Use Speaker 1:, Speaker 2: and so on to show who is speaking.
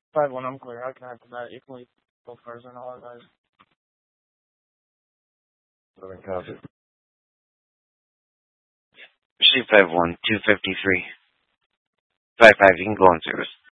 Speaker 1: 5-1, I'm clear. I can have that. You can go first and all that, guys.
Speaker 2: Southern copy.
Speaker 3: Receive 5-1, 253. 5-5, you can go on service.